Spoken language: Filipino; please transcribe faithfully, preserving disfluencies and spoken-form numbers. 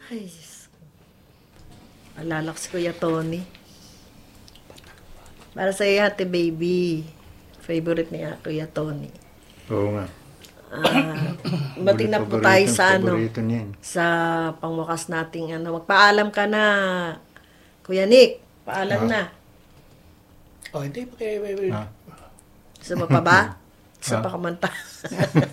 Ay, Diyos ko. Alala ko si Kuya Tony. Para sa iyo, Ate Baby. Favorite niya, Kuya Tony. Oo nga. Ah, bating na po tayo Paborito- sa ano, paborito niyan. sa pangwakas nating ano. Magpaalam ka na, Kuya Nick. Paalam Ah. na. Oh, hindi. Okay, Ah. Gusto mo pa ba? Isa Ah. pa kumanta.